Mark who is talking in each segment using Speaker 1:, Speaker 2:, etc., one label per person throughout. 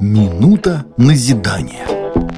Speaker 1: Минута назидания.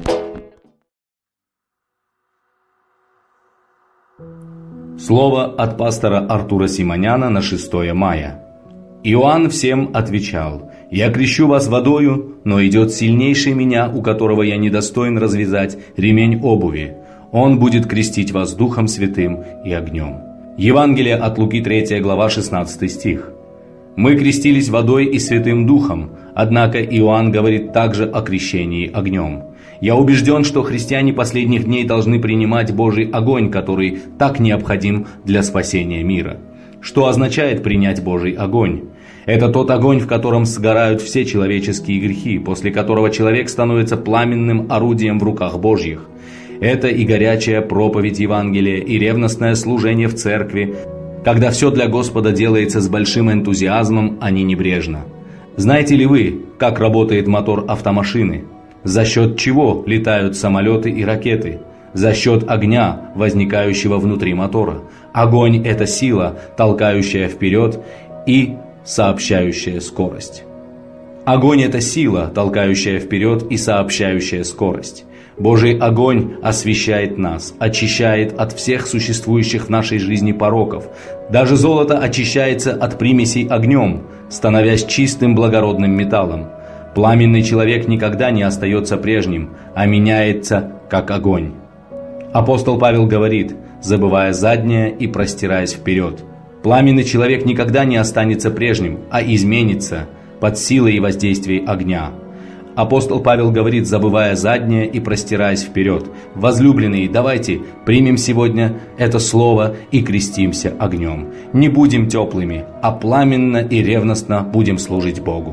Speaker 2: Слово от пастора Артура Симоняна на 6 мая. Иоанн всем отвечал: «Я крещу вас водою, но идет сильнейший меня, у которого я недостоин развязать ремень обуви. Он будет крестить вас Духом Святым и огнем». Евангелие от Луки, 3 глава, 16 стих. Мы крестились водой и Святым Духом, однако Иоанн говорит также о крещении огнем. Я убежден, что христиане последних дней должны принимать Божий огонь, который так необходим для спасения мира. Что означает принять Божий огонь? Это тот огонь, в котором сгорают все человеческие грехи, после которого человек становится пламенным орудием в руках Божьих. Это и горячая проповедь Евангелия, и ревностное служение в церкви, когда все для Господа делается с большим энтузиазмом, а не небрежно. Знаете ли вы, как работает мотор автомашины? За счет чего летают самолеты и ракеты? За счет огня, возникающего внутри мотора. Огонь – это сила, толкающая вперед и сообщающая скорость. Огонь – это сила, толкающая вперед и сообщающая скорость. Божий огонь освещает нас, очищает от всех существующих в нашей жизни пороков. Даже золото очищается от примесей огнем, становясь чистым благородным металлом. Пламенный человек никогда не остается прежним, а меняется, как огонь. Апостол Павел говорит, забывая заднее и простираясь вперед: пламенный человек никогда не останется прежним, а изменится под силой и воздействием огня. Апостол Павел говорит, забывая заднее и простираясь вперед: возлюбленные, давайте примем сегодня это слово и крестимся огнем. Не будем теплыми, а пламенно и ревностно будем служить Богу.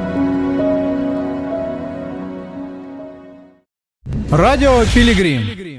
Speaker 3: Радио Пилигрим.